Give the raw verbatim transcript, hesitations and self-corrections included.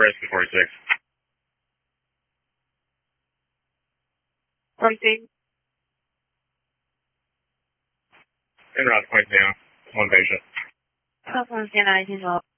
Brisk to forty-six. Something. En route, point zero. One patient. Cell phone stand nineteen twelve.